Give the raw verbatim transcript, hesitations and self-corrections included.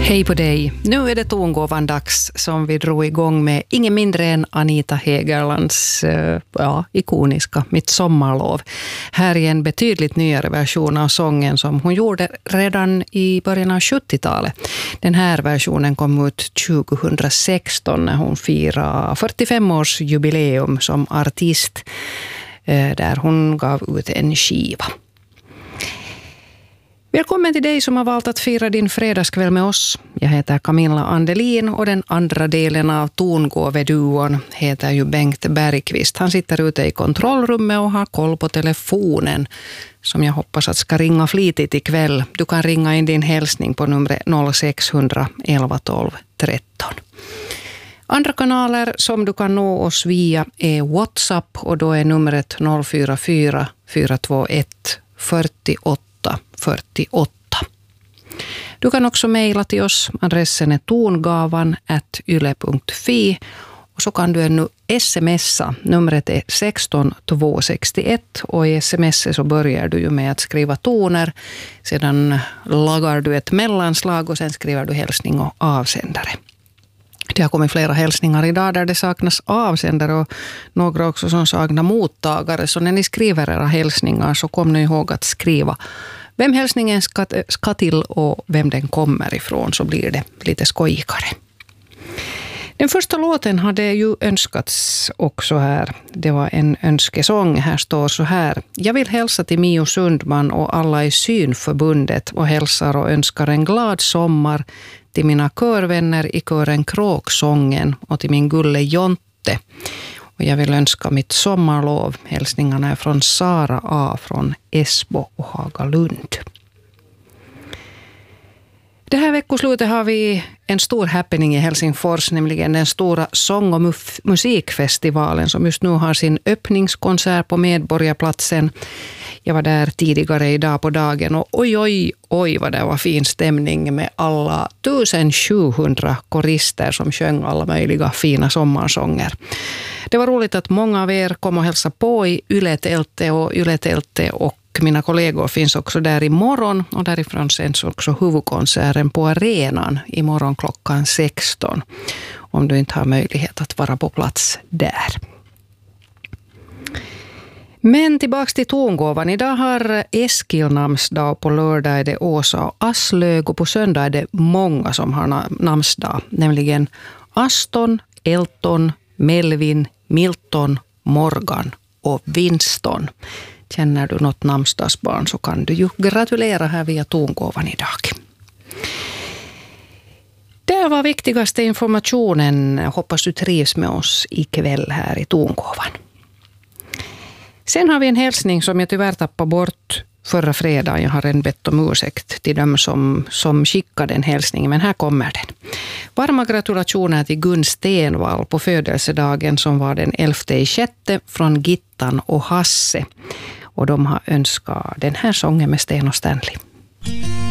Hej på dig. Nu är det tongåvan-dags som vi drog igång med ingen mindre än Anita Hegerlands ja, ikoniska Mitt sommarlov. Här är en betydligt nyare version av sången som hon gjorde redan i början av sjuttiotalet. Den här versionen kom ut tjugohundrasexton när hon firade fyrtiofem års jubileum som artist, där hon gav ut en skiva. Välkommen till dig som har valt att fira din fredagskväll med oss. Jag heter Camilla Andelin och den andra delen av tongåveduon heter ju Bengt Bergqvist. Han sitter ute i kontrollrummet och har koll på telefonen som jag hoppas att ska ringa flitigt ikväll. Du kan ringa in din hälsning på nummer noll sex noll noll elva tolv tretton. Andra kanaler som du kan nå oss via är WhatsApp och då är numret noll fyra fyra fyra två ett fyrtioåtta fyrtioåtta. Du kan också mejla till oss. Adressen är tongavan at yle punkt fi och så kan du ännu smsa. Numret är sexton tvåhundrasextioett och i sms så börjar du ju med att skriva toner. Sedan lagar du ett mellanslag och sen skriver du hälsning och avsändare. Det har kommit flera hälsningar idag där det saknas avsändare och några också som saknar mottagare. Så när ni skriver era hälsningar så kom ni ihåg att skriva vem hälsningen ska, ska till och vem den kommer ifrån, så blir det lite skojigare. Den första låten hade ju önskats också här. Det var en önskesång. Här står så här. Jag vill hälsa till Mio Sundman och alla i Synförbundet och hälsar och önskar en glad sommar till mina körvänner i kören Kråksången och till min gulle Jonte. Och jag vill önska mitt sommarlov. Hälsningarna är från Sara A. från Esbo och Hagalund. Det här veckoslutet har vi en stor happening i Helsingfors, nämligen den stora sång- och musikfestivalen som just nu har sin öppningskonsert på Medborgarplatsen. Jag var där tidigare idag på dagen och oj, oj, oj vad det var fin stämning med alla sjuttonhundra korister som sjöng alla möjliga fina sommarsånger. Det var roligt att många av er kom och hälsa på i Yle-tältet och Yle-tältet och mina kollegor finns också där imorgon och därifrån sänds också huvudkonserten på arenan imorgon klockan sexton om du inte har möjlighet att vara på plats där. Men tillbaks till tongåvan. Idag har Eskil namnsdag, på lördag är det Åsa och Aslög och på söndag är det många som har namnsdag. Nämligen Aston, Elton, Melvin, Milton, Morgan och Winston. Känner du något namnsdagsbarn så kan du ju gratulera här via tongåvan idag. Det var viktigaste informationen. Hoppas du trivs med oss ikväll här i tongåvan. Sen har vi en hälsning som jag tyvärr tappade bort förra fredagen. Jag har en bett om ursäkt till dem som, som skickade en hälsning, men här kommer den. Varma gratulationer till Gun Stenvall på födelsedagen som var den elfte i sjätte från Gittan och Hasse. Och de har önskat den här sången med Sten och Stanley.